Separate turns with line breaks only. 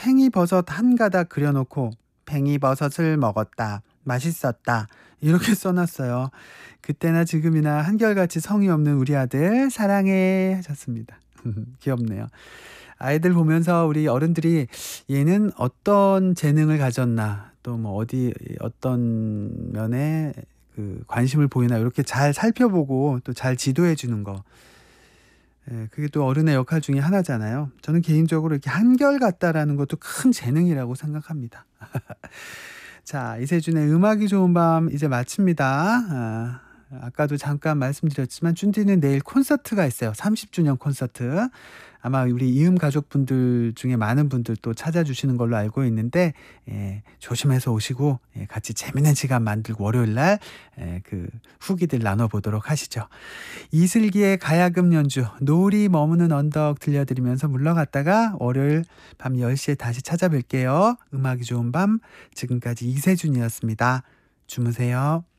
팽이버섯 한 가닥 그려놓고 팽이버섯을 먹었다. 맛있었다. 이렇게 써놨어요. 그때나 지금이나 한결같이 성의 없는 우리 아들 사랑해 하셨습니다. 귀엽네요. 아이들 보면서 우리 어른들이 얘는 어떤 재능을 가졌나 또 뭐 어떤 면에 그 관심을 보이나 이렇게 잘 살펴보고 또 잘 지도해 주는 거. 예, 그게 또 어른의 역할 중에 하나잖아요. 저는 개인적으로 이렇게 한결같다라는 것도 큰 재능이라고 생각합니다. 자, 이세준의 음악이 좋은 밤 이제 마칩니다. 아까도 잠깐 말씀드렸지만 쭌디는 내일 콘서트가 있어요. 30주년 콘서트. 아마 우리 이음 가족분들 중에 많은 분들 또 찾아주시는 걸로 알고 있는데 조심해서 오시고 같이 재밌는 시간 만들고 월요일날 그 후기들 나눠보도록 하시죠. 이슬기의 가야금 연주 노을이 머무는 언덕 들려드리면서 물러갔다가 월요일 밤 10시에 다시 찾아뵐게요. 음악이 좋은 밤 지금까지 이세준이었습니다. 주무세요.